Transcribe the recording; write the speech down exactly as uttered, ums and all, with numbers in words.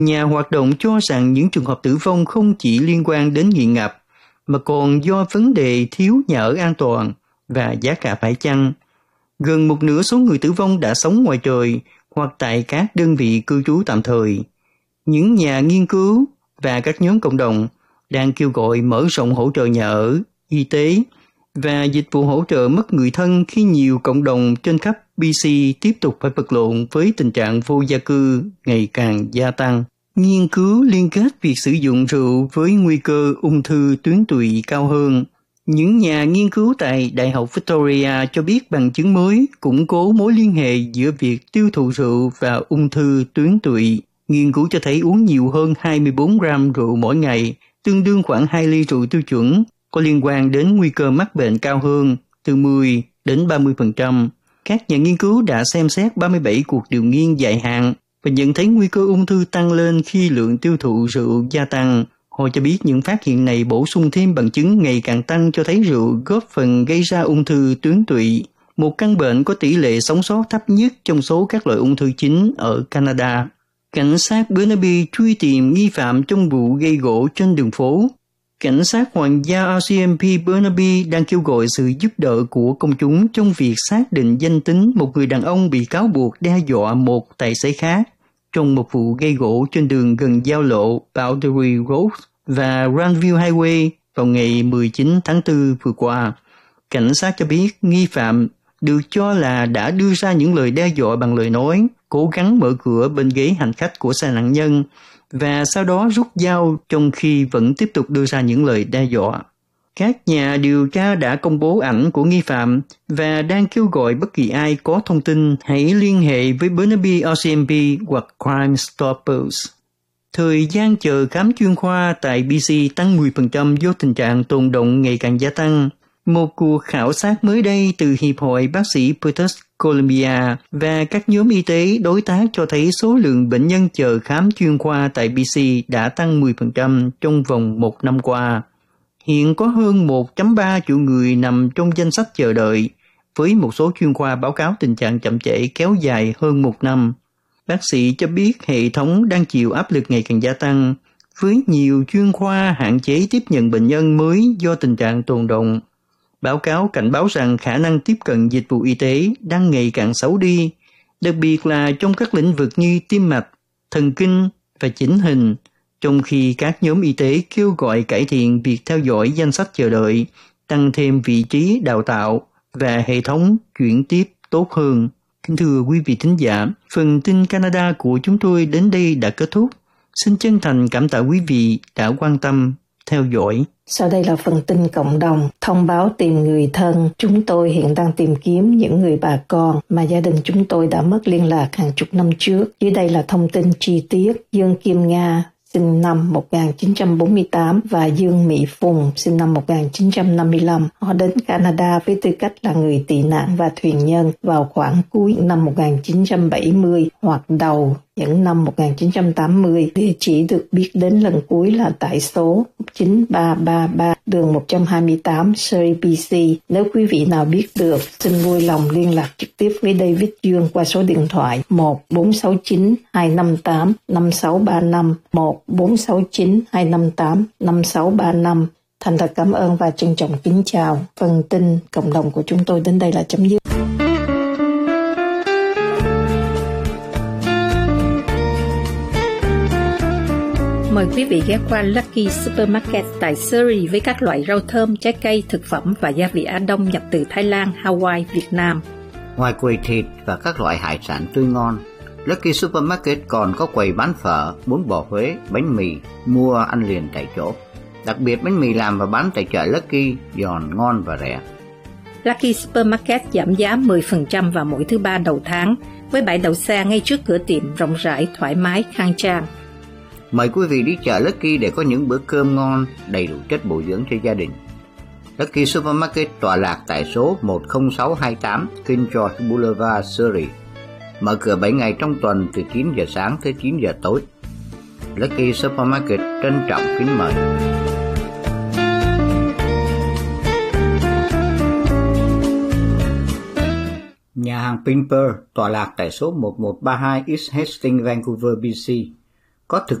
Nhà hoạt động cho rằng những trường hợp tử vong không chỉ liên quan đến nghiện ngập, mà còn do vấn đề thiếu nhà ở an toàn và giá cả phải chăng. Gần một nửa số người tử vong đã sống ngoài trời hoặc tại các đơn vị cư trú tạm thời. Những nhà nghiên cứu và các nhóm cộng đồng đang kêu gọi mở rộng hỗ trợ nhà ở, y tế và dịch vụ hỗ trợ mất người thân khi nhiều cộng đồng trên khắp bê xê tiếp tục phải vật lộn với tình trạng vô gia cư ngày càng gia tăng. Nghiên cứu liên kết việc sử dụng rượu với nguy cơ ung thư tuyến tụy cao hơn. Những nhà nghiên cứu tại Đại học Victoria cho biết bằng chứng mới củng cố mối liên hệ giữa việc tiêu thụ rượu và ung thư tuyến tụy. Nghiên cứu cho thấy uống nhiều hơn hai mươi bốn gram rượu mỗi ngày, tương đương khoảng hai ly rượu tiêu chuẩn, có liên quan đến nguy cơ mắc bệnh cao hơn từ mười đến ba mươi phần trăm. Các nhà nghiên cứu đã xem xét ba mươi bảy cuộc điều nghiên dài hạn và nhận thấy nguy cơ ung thư tăng lên khi lượng tiêu thụ rượu gia tăng. Họ cho biết những phát hiện này bổ sung thêm bằng chứng ngày càng tăng cho thấy rượu góp phần gây ra ung thư tuyến tụy, một căn bệnh có tỷ lệ sống sót thấp nhất trong số các loại ung thư chính ở Canada. Cảnh sát Burnaby truy tìm nghi phạm trong vụ gây gổ trên đường phố. Cảnh sát hoàng gia rờ xê em pê Burnaby đang kêu gọi sự giúp đỡ của công chúng trong việc xác định danh tính một người đàn ông bị cáo buộc đe dọa một tài xế khác trong một vụ gây gổ trên đường gần giao lộ Boundary Road và Grandview Highway vào ngày mười chín tháng tư vừa qua. Cảnh sát cho biết nghi phạm được cho là đã đưa ra những lời đe dọa bằng lời nói, cố gắng mở cửa bên ghế hành khách của xe nạn nhân và sau đó rút dao trong khi vẫn tiếp tục đưa ra những lời đe dọa. Các nhà điều tra đã công bố ảnh của nghi phạm và đang kêu gọi bất kỳ ai có thông tin hãy liên hệ với Burnaby rờ xê em pê hoặc Crime Stoppers. Thời gian chờ khám chuyên khoa tại bê xê tăng mười phần trăm do tình trạng tồn đọng ngày càng gia tăng. Một cuộc khảo sát mới đây từ Hiệp hội Bác sĩ British Columbia và các nhóm y tế đối tác cho thấy số lượng bệnh nhân chờ khám chuyên khoa tại bê xê đã tăng mười phần trăm trong vòng một năm qua. Hiện có hơn một phẩy ba triệu người nằm trong danh sách chờ đợi, với một số chuyên khoa báo cáo tình trạng chậm trễ kéo dài hơn một năm. Bác sĩ cho biết hệ thống đang chịu áp lực ngày càng gia tăng, với nhiều chuyên khoa hạn chế tiếp nhận bệnh nhân mới do tình trạng tồn đọng. Báo cáo cảnh báo rằng khả năng tiếp cận dịch vụ y tế đang ngày càng xấu đi, đặc biệt là trong các lĩnh vực như tim mạch, thần kinh và chỉnh hình, trong khi các nhóm y tế kêu gọi cải thiện việc theo dõi danh sách chờ đợi, tăng thêm vị trí đào tạo và hệ thống chuyển tiếp tốt hơn. Kính thưa quý vị thính giả, phần tin Canada của chúng tôi đến đây đã kết thúc. Xin chân thành cảm tạ quý vị đã quan tâm theo dõi. Sau đây là phần tin cộng đồng, thông báo tìm người thân. Chúng tôi hiện đang tìm kiếm những người bà con mà gia đình chúng tôi đã mất liên lạc hàng chục năm trước. Dưới đây là thông tin chi tiết. Dương Kim Nga, sinh năm một nghìn chín trăm bốn mươi tám và Dương Mỹ Phùng, sinh năm một nghìn chín trăm năm mươi lăm. Họ đến Canada với tư cách là người tị nạn và thuyền nhân vào khoảng cuối năm một nghìn chín trăm bảy mươi hoặc đầu những năm một nghìn chín trăm tám mươi. Địa chỉ được biết đến lần cuối là tại số chín ba ba ba đường một trăm hai mươi tám Surrey, bê xê. Nếu quý vị nào biết được, xin vui lòng liên lạc trực tiếp với David Dương qua số điện thoại một bốn sáu chín hai năm tám năm sáu ba năm, một bốn sáu chín hai năm tám năm sáu ba năm. Thành thật cảm ơn và trân trọng kính chào. Phần tin cộng đồng của chúng tôi đến đây là chấm dứt. Mời quý vị ghé qua Lucky Supermarket tại Surrey với các loại rau thơm, trái cây, thực phẩm và gia vị Á Đông nhập từ Thái Lan, Hawaii, Việt Nam. Ngoài quầy thịt và các loại hải sản tươi ngon, Lucky Supermarket còn có quầy bán phở, bún bò Huế, bánh mì, mua ăn liền tại chỗ. Đặc biệt bánh mì làm và bán tại chợ Lucky giòn, ngon và rẻ. Lucky Supermarket giảm giá mười phần trăm vào mỗi thứ ba đầu tháng, với bãi đậu xe ngay trước cửa tiệm rộng rãi, thoải mái, khang trang. Mời quý vị đi chợ Lucky để có những bữa cơm ngon, đầy đủ chất bổ dưỡng cho gia đình. Lucky Supermarket tọa lạc tại số một không sáu hai tám King George Boulevard, Surrey. Mở cửa bảy ngày trong tuần từ chín giờ sáng tới chín giờ tối. Lucky Supermarket trân trọng kính mời. Nhà hàng Pimper tọa lạc tại số một một ba hai East Hastings, Vancouver, bê xê. có thực